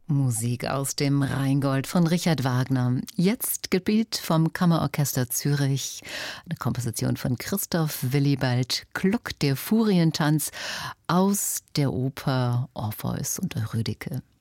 Musik aus dem Rheingold von Richard Wagner. Jetzt gespielt vom Kammerorchester Zürich. Eine Komposition von Christoph Willibald Gluck, der Furientanz aus der Oper Orpheus und Eurydike.